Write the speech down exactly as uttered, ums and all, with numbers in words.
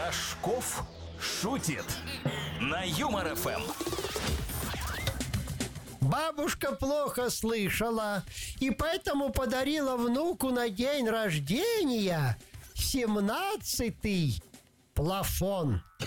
Рожков шутит на Юмор ФМ. Бабушка плохо слышала, и поэтому подарила внуку на день рождения семнадцатый плафон.